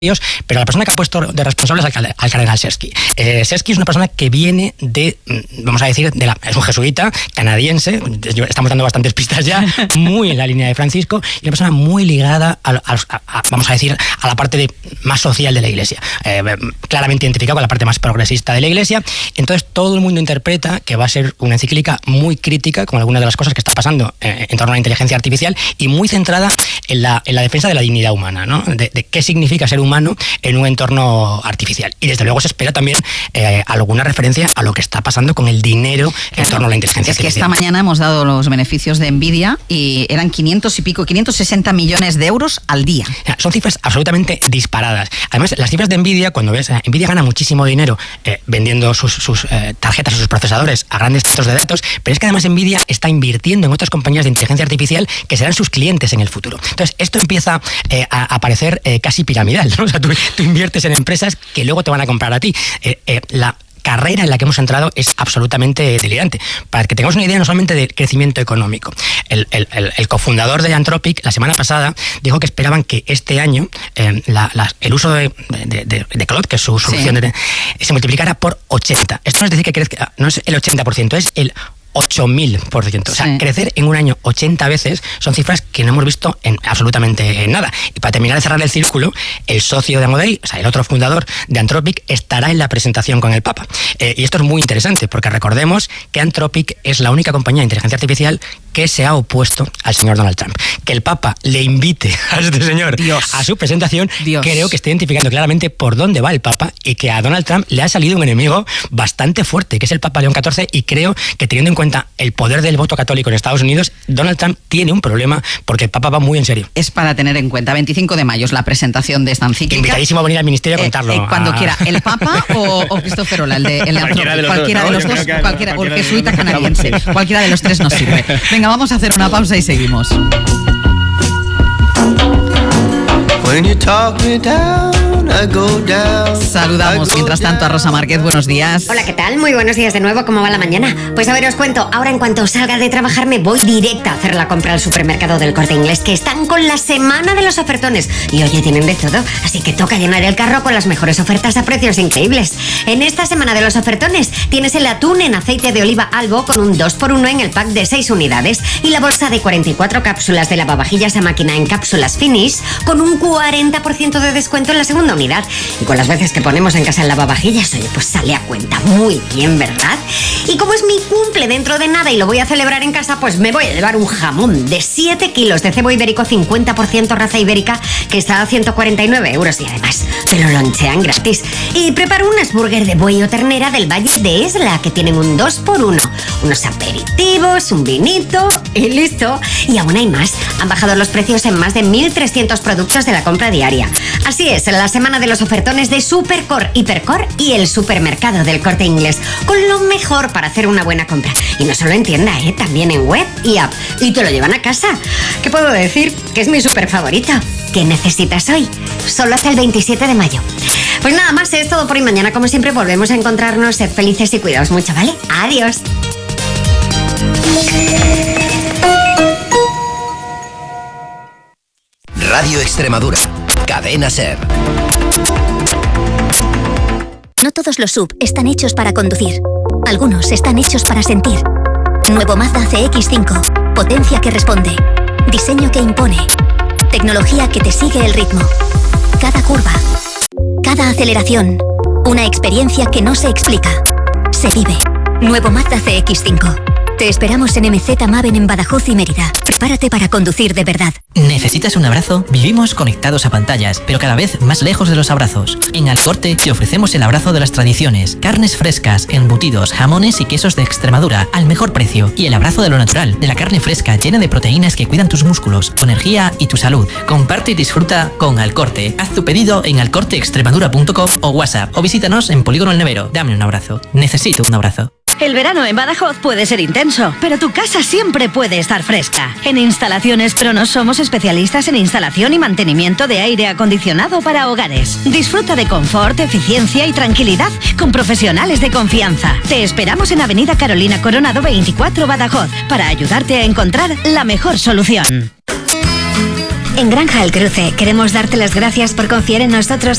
pero la persona que ha puesto de responsable es al cardenal Sersky. Sersky es una persona que viene de, vamos a decir, es un jesuita canadiense, estamos dando bastantes pistas ya, muy en la línea de Francisco, y una persona muy ligada vamos a decir, a la parte más social de la Iglesia, claramente identificado con la parte más progresista de la Iglesia. Entonces todo el mundo interpreta que va a ser una encíclica muy crítica con algunas de las cosas que está pasando en torno a la inteligencia artificial y muy centrada en la defensa de la dignidad humana, ¿no? De qué significa ser humano en un entorno artificial. Y desde luego se espera también alguna referencia a lo que está pasando con el dinero en torno a la inteligencia artificial. Es que esta mañana hemos dado los beneficios de Nvidia y eran 560 millones de euros al día. Son cifras absolutamente disparadas. Además, las cifras de Nvidia, cuando ves, Nvidia gana muchísimo dinero vendiendo sus tarjetas o sus procesadores a grandes centros de datos, pero es que además Nvidia está invirtiendo en otras compañías de inteligencia artificial que serán sus clientes en el futuro. Entonces, esto empieza a parecer casi piramidal, ¿no? O sea, tú inviertes en empresas que luego te van a comprar a ti. La carrera en la que hemos entrado es absolutamente delirante. Para que tengamos una idea no solamente del crecimiento económico. El cofundador de Anthropic la semana pasada dijo que esperaban que este año el uso de Claude, que es su solución, se multiplicara por 80. Esto no es decir que no es el 80%, es el 8000%. O sea, crecer en un año 80 veces son cifras que no hemos visto en absolutamente nada. Y para terminar de cerrar el círculo, el socio de Amodei, o sea, el otro fundador de Anthropic, estará en la presentación con el Papa. Y esto es muy interesante, porque recordemos que Anthropic es la única compañía de inteligencia artificial que se ha opuesto al señor Donald Trump. Que el Papa le invite a este señor a su presentación, creo que está identificando claramente por dónde va el Papa y que a Donald Trump le ha salido un enemigo bastante fuerte, que es el Papa León XIV, y creo que teniendo en cuenta el poder del voto católico en Estados Unidos, Donald Trump tiene un problema porque el Papa va muy en serio. Es para tener en cuenta. 25 de mayo es la presentación de esta encíclica. Invitadísimo a venir al ministerio a contarlo. Cuando quiera. ¿El Papa o Christopher Ola, el de Anthropic? Cualquiera de los dos, o el jesuita canadiense. Cualquiera de los tres nos sirve. Venga, vamos a hacer una pausa y seguimos. Saludamos mientras tanto a Rosa Márquez. Buenos días. Hola, ¿qué tal? Muy buenos días de nuevo. ¿Cómo va la mañana? Pues a ver, os cuento. Ahora en cuanto salga de trabajar me voy directa a hacer la compra al supermercado del Corte Inglés, que están con la semana de los ofertones. Y oye, tienen de todo. Así que toca llenar el carro con las mejores ofertas a precios increíbles. En esta semana de los ofertones tienes el atún en aceite de oliva Albo con un 2x1 en el pack de 6 unidades y la bolsa de 44 cápsulas de lavavajillas a máquina en cápsulas Finish con un 40% de descuento en la segunda unidad. Y con las veces que ponemos en casa el lavavajillas, oye, pues sale a cuenta muy bien, ¿verdad? Y como es mi cumple dentro de nada y lo voy a celebrar en casa, pues me voy a llevar un jamón de 7 kilos de cebo ibérico 50% raza ibérica que está a 149 euros y además te lo lonchean gratis. Y preparo un burger de buey o ternera del Valle de Esla que tienen un 2x1, unos aperitivos, un vinito y listo. Y aún hay más. Han bajado los precios en más de 1.300 productos de la compra diaria. Así es, la semana de los ofertones de Supercor, Hipercor y el supermercado del Corte Inglés, con lo mejor para hacer una buena compra. Y no solo en tienda, también en web y app. Y te lo llevan a casa. ¿Qué puedo decir? Que es mi super favorito. ¿Qué necesitas hoy? Solo hasta el 27 de mayo. Pues nada más, es todo por hoy. Mañana, como siempre, volvemos a encontrarnos. Sed felices y cuidaos mucho, ¿vale? Adiós. Radio Extremadura, Cadena SER. No todos los SUV están hechos para conducir. Algunos están hechos para sentir. Nuevo Mazda CX-5. Potencia que responde. Diseño que impone. Tecnología que te sigue el ritmo. Cada curva. Cada aceleración. Una experiencia que no se explica. Se vive. Nuevo Mazda CX-5. Te esperamos en MZ Maven en Badajoz y Mérida. Prepárate para conducir de verdad. ¿Necesitas un abrazo? Vivimos conectados a pantallas, pero cada vez más lejos de los abrazos. En Alcorte te ofrecemos el abrazo de las tradiciones. Carnes frescas, embutidos, jamones y quesos de Extremadura al mejor precio. Y el abrazo de lo natural, de la carne fresca llena de proteínas que cuidan tus músculos, tu energía y tu salud. Comparte y disfruta con Alcorte. Haz tu pedido en alcorteextremadura.com o WhatsApp o visítanos en Polígono El Nevero. Dame un abrazo. Necesito un abrazo. El verano en Badajoz puede ser intenso, pero tu casa siempre puede estar fresca. En Instalaciones Cronos somos especialistas en instalación y mantenimiento de aire acondicionado para hogares. Disfruta de confort, eficiencia y tranquilidad con profesionales de confianza. Te esperamos en Avenida Carolina Coronado 24 Badajoz para ayudarte a encontrar la mejor solución. En Granja El Cruce queremos darte las gracias por confiar en nosotros